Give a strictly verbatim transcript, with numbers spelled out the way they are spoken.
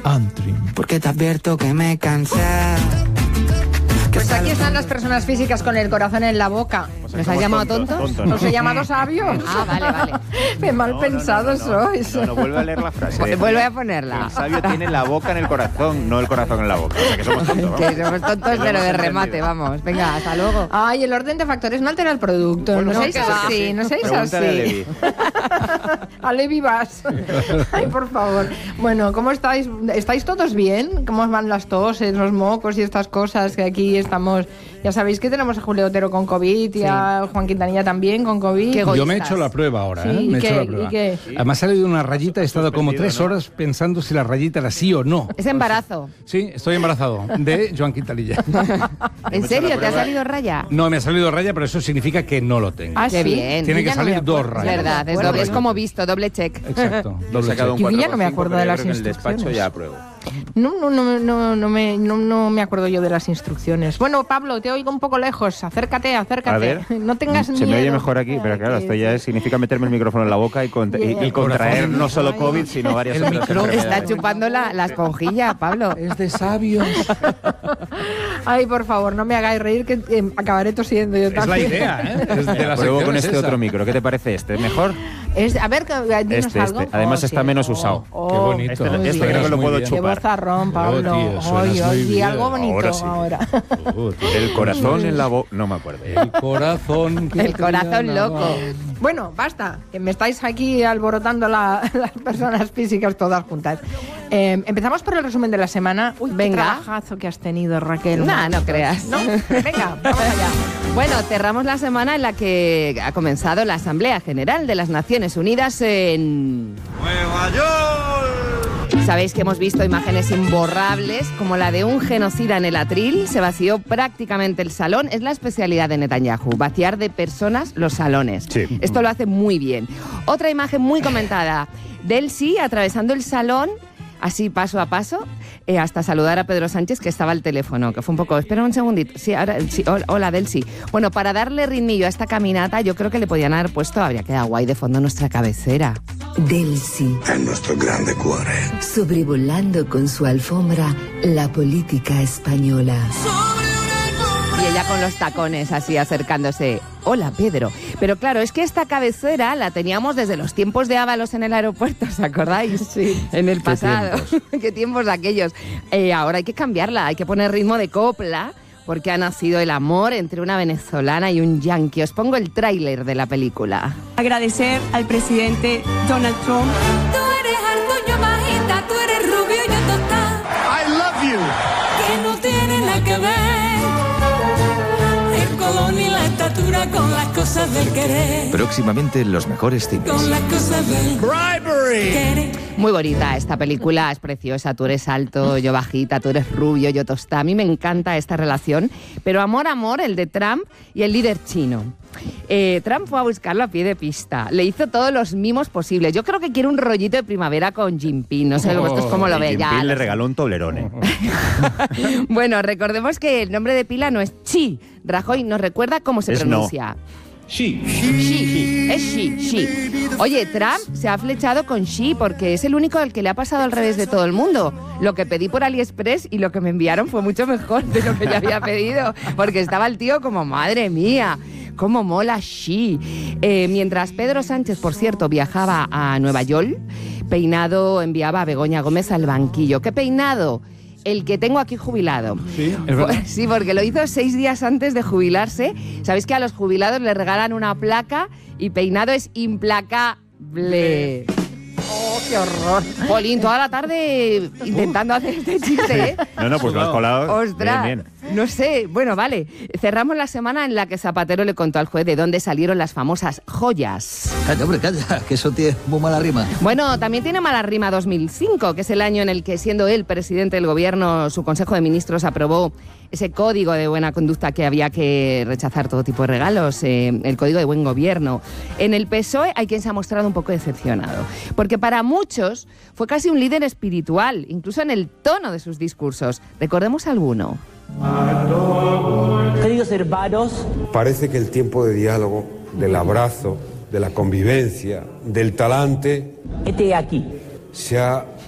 Antrim. Porque te advierto que me cansé. Pues aquí están las personas físicas con el corazón en la boca. ¿Nos has llamado tontos? tontos ¿Os he llamado sabios? Ah, vale, vale. Qué mal No, no, pensados no, no, no. sois. No, no, vuelve a leer la frase. Vuelve a ponerla. El sabio tiene la boca en el corazón, no el corazón en la boca. O sea, que somos tontos, vamos. Que somos tontos, Que lo pero hemos de remate, entendido. vamos. Venga, hasta luego. Ay, el orden de factores no altera el producto. Bueno, no no, seáis que sí, así, que sí. no seáis Pregúntale a así. Levi. A Levi vas. Ay, por favor. Bueno, ¿cómo estáis? ¿Estáis todos bien? ¿Cómo van las toses, los mocos y estas cosas? Que aquí estamos... Ya sabéis que tenemos a Julio Otero con COVID y Sí. a Juan Quintanilla también con COVID. Qué Yo me he egoístas. hecho la prueba ahora, Sí, ¿eh? ¿y Me he qué? hecho la ¿Y prueba. qué? Además ha salido una rayita, he estado como Suspendido, tres ¿no? horas pensando si la rayita era sí o no. Es embarazo. Sí, estoy embarazado de Joan Quintanilla. ¿En serio? ¿Te ha salido raya? No, me ha salido raya, pero eso significa que no lo tengo. Ah, Qué sí. bien. Tiene Yo que ya no me salir dos acuerdo. rayas. Es verdad, es, Bueno, doble, es pues- como visto, doble check. Exacto. He Doble sacado un check. Yo ya cuatro no me coma cinco, acuerdo pero de yo las creo que en el despacho instrucciones. ya apruebo. No, no, no, no, no, me, no, no me acuerdo yo de las instrucciones. Bueno, Pablo, te oigo un poco lejos. Acércate, acércate. A ver, No tengas se miedo. me oye mejor aquí, pero claro, Que- esto ya es- significa meterme el micrófono en la boca y, cont- y- y contraer no solo COVID, sino varias El otras micrófono. Está enfermedades. chupando la, la esponjilla, Pablo. Es de sabios. Ay, por favor, no me hagáis reír que eh, acabaré tosiendo yo Es la también. idea, ¿eh? Es de la Pruebo sección con es este esa. otro micro. ¿Qué te parece este? ¿Es mejor? Es, a ver, que, dinos Este, algo. este. Además Oh, está sí. menos Oh, usado. oh, Qué bonito. Este- muy este bien. creo que lo Muy puedo bien. Qué chupar. vozarrón, Pablo. Oh, tío, suenas Oye, muy oye, bien. algo bonito Ahora sí. ahora. Uh, tío. El corazón en la boca. No me acuerdo. El corazón. que El corazón te loco. llamaba. Bueno, basta, que me estáis aquí alborotando la- las personas físicas todas juntas. Eh, empezamos por el resumen de la semana. Uy, Venga. qué trabajazo que has tenido, Raquel. Nah, no creas. No, venga, vamos allá. Bueno, cerramos la semana en la que ha comenzado la Asamblea General de las Naciones Unidas en... ¡Nueva York! Sabéis que hemos visto imágenes imborrables, como la de un genocida en el atril. Se vació prácticamente el salón. Es la especialidad de Netanyahu, vaciar de personas los salones. Sí. Esto lo hace muy bien. Otra imagen muy comentada, Delcy atravesando el salón, así paso a paso, eh, hasta saludar a Pedro Sánchez, que estaba al teléfono, que fue un poco, espera un segundito, sí, ahora, sí, hola, hola, Delcy. Bueno, para darle ritmillo a esta caminata, yo creo que le podían haber puesto, habría quedado guay de fondo nuestra cabecera. Delcy, È il nostro grande cuore. sobrevolando con su alfombra la política española. Y ella con los tacones así acercándose. Hola, Pedro. Pero claro, es que esta cabecera la teníamos desde los tiempos de Ábalos en el aeropuerto, ¿os acordáis? Sí. En el pasado. Qué tiempos de aquellos. Eh, ahora hay que cambiarla, hay que poner ritmo de copla, porque ha nacido el amor entre una venezolana y un yanqui. Os pongo el tráiler de la película. Agradecer al presidente Donald Trump. Tú eres alto, yo bajita, tú eres rubio, yo tostada. I love you. Que no tiene nada que ver el color ni la estatura con las cosas del querer. Próximamente en los mejores Con cines. las cosas del Bribery. querer. Muy bonita esta película, es preciosa. Tú eres alto, yo bajita, tú eres rubio, yo tostada. A mí me encanta esta relación, pero amor, amor, el de Trump y el líder chino. Eh, Trump fue a buscarlo a pie de pista, le hizo todos los mimos posibles. Yo creo que quiere un rollito de primavera con Jinping, no sé vosotros cómo lo Y veis. Jinping Ya, le lo sé. regaló un toblerone. Bueno, recordemos que el nombre de pila no es Xi. Rajoy nos recuerda cómo se Es pronuncia. Sí. Xi, es Xi, Xi. Oye, Trump se ha flechado con Xi porque es el único al que le ha pasado al revés de todo el mundo. Lo que pedí por AliExpress y lo que me enviaron fue mucho mejor de lo que yo había pedido, porque estaba el tío como, madre mía, cómo mola Xi. Eh, mientras Pedro Sánchez, por cierto, viajaba a Nueva York, Peinado enviaba a Begoña Gómez al banquillo. ¿Qué peinado? El que tengo aquí jubilado. Sí, es verdad. Pues sí, porque lo hizo seis días antes de jubilarse. Sabéis que a los jubilados les regalan una placa y Peinado es implacable. Oh, qué horror. Polín, toda la tarde intentando hacer este chiste, ¿eh? No, no, pues lo has colado. Ostras, Bien, bien. no sé, bueno, vale. Cerramos la semana en la que Zapatero le contó al juez de dónde salieron las famosas joyas. Calla, hombre, calla, que eso tiene muy mala rima. Bueno, también tiene mala rima dos mil cinco, que es el año en el que, siendo él presidente del gobierno, su Consejo de Ministros aprobó ese código de buena conducta que había que rechazar todo tipo de regalos, eh, el código de buen gobierno. En el P S O E hay quien se ha mostrado un poco decepcionado, porque para muchos fue casi un líder espiritual, incluso en el tono de sus discursos. Recordemos alguno. Queridos hermanos, Parece que el tiempo de diálogo, del abrazo, de la convivencia, del talante, este aquí. se ha